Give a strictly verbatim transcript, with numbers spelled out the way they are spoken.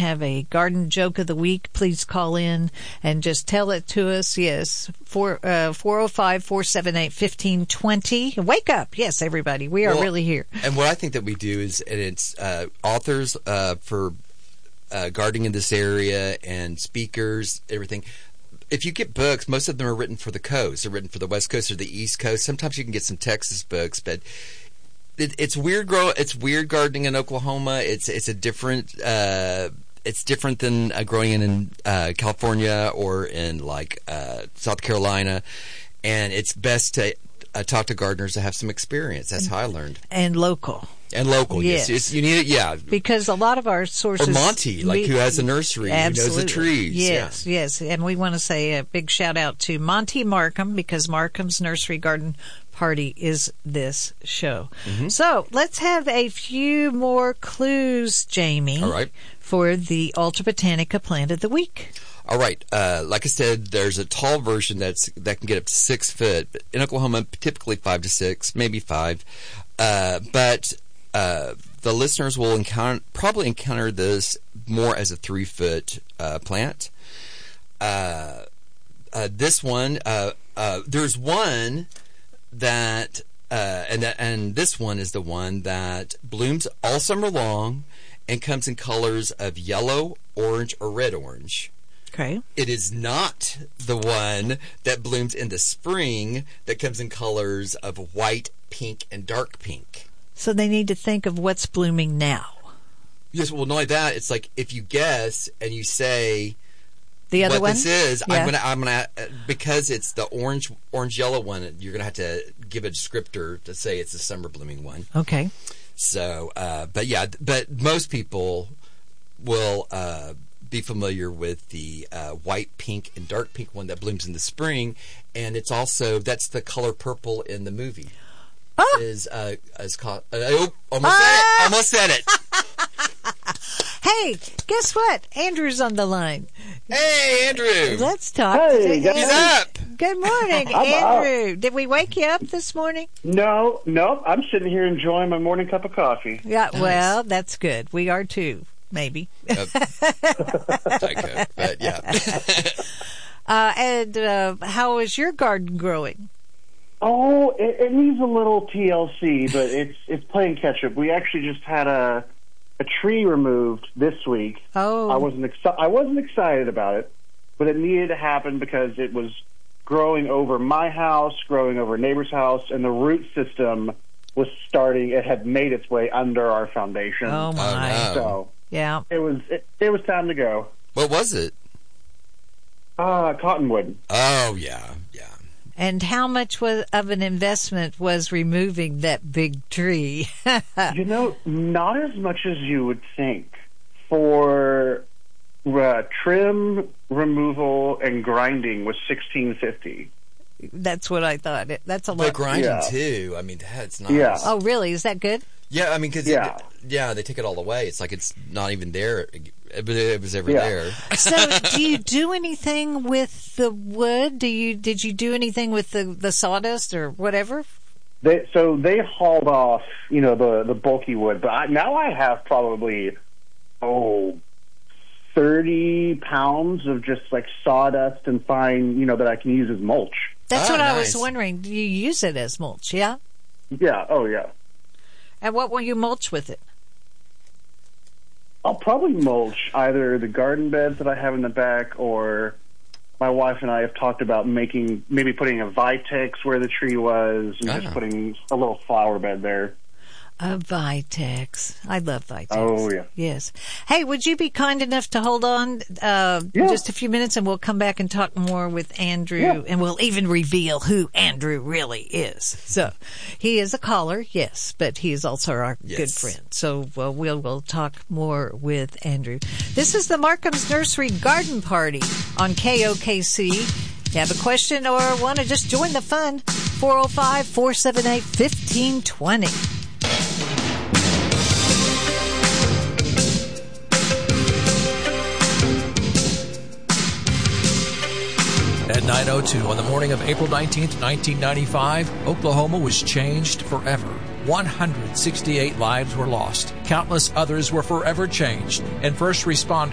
have a garden joke of the week, please call in and just tell it to us. Yes, four oh five, four seven eight, one five two zero. Wake up. Yes, everybody. We are well, really here. And what I think that we do is, and it's uh, authors uh, for uh, gardening in this area and speakers, everything. If you get books, most of them are written for the coast. They're written for the West Coast or the East Coast. Sometimes you can get some Texas books, but it, it's weird. Grow. It's weird gardening in Oklahoma. It's it's a different. Uh, it's different than uh, growing in, in uh, California or in like uh, South Carolina, and it's best to uh, talk to gardeners that have some experience. That's how I learned. And local. And local, yes. yes. It's, you need it, yeah. Because a lot of our sources... Or Monty, like, we, who has a nursery, absolutely. who knows the trees. Yes, yeah. yes. And we want to say a big shout-out to Monty Markham, because Markham's Nursery Garden Party is this show. Mm-hmm. So, let's have a few more clues, Jamie, all right, for the Ultra Botanica Plant of the Week. All right. Uh, like I said, there's a tall version that's that can get up to six foot. In Oklahoma, typically five to six, maybe five. Uh, but... Uh, the listeners will encounter probably encounter this more as a three foot uh, plant. Uh, uh, this one, uh, uh, there's one that, uh, and that, and this one is the one that blooms all summer long and comes in colors of yellow, orange, or red orange. Okay. It is not the one that blooms in the spring that comes in colors of white, pink, and dark pink. So they need to think of what's blooming now. Yes, well, not only that, it's like if you guess and you say the other what one? this is, yeah. I'm gonna, I'm gonna, because it's the orange, orange yellow one. You're gonna have to give a descriptor to say it's a summer blooming one. Okay. So, uh, but yeah, but most people will uh, be familiar with the uh, white, pink, and dark pink one that blooms in the spring, and it's also that's the color purple in the movie. Oh. Is uh is called uh, oh, almost ah. said it almost said it. Hey, guess what? Andrew's on the line. Hey, Andrew. Let's talk. Hey, to he's up. Good morning, Andrew. Up. Did we wake you up this morning? No, no. I'm sitting here enjoying my morning cup of coffee. Yeah, nice. Well, that's good. We are too, maybe. Uh, okay, but yeah. uh, and uh, how is your garden growing? Oh, it, it needs a little T L C, but it's it's playing catch up. We actually just had a a tree removed this week. Oh, I wasn't exci- I wasn't excited about it, but it needed to happen because it was growing over my house, growing over a neighbor's house, and the root system was starting. It had made its way under our foundation. Oh my! Oh, no. So yeah, it was it, it was time to go. What was it? Uh, cottonwood. Oh yeah, yeah. And how much was, of an investment was removing that big tree? You know, not as much as you would think. For uh, trim, removal, and grinding was sixteen fifty. That's what I thought. That's a lot. But grinding yeah. too. I mean, that's nice. Yeah. Oh, really? Is that good? Yeah, I mean, because yeah. yeah, they take it all away. It's like it's not even there. But it was ever yeah. there. So, do you do anything with the wood? Do you did you do anything with the, the sawdust or whatever? They, so they hauled off, you know, the the bulky wood. But I, now I have probably oh, thirty pounds of just like sawdust and fine, you know, that I can use as mulch. That's oh, what nice. I was wondering. Do you use it as mulch? Yeah. Yeah. Oh, yeah. And what will you mulch with it? I'll probably mulch either the garden beds that I have in the back, or my wife and I have talked about making, maybe putting a Vitex where the tree was, and Ah. just putting a little flower bed there. A Vitex. I love Vitex. Oh, yeah. Yes. Hey, would you be kind enough to hold on uh, Yeah. just a few minutes, and we'll come back and talk more with Andrew, Yeah. and we'll even reveal who Andrew really is. So he is a caller, yes, but he is also our Yes. good friend. So uh, we'll, we'll talk more with Andrew. This is the Markham's Nursery Garden Party on K O K C. If you have a question or want to just join the fun, four oh five, four seven eight, one five two zero. At nine oh two on the morning of April nineteenth, nineteen ninety-five, Oklahoma was changed forever. one hundred sixty-eight lives were lost. Countless others were forever changed, and first responders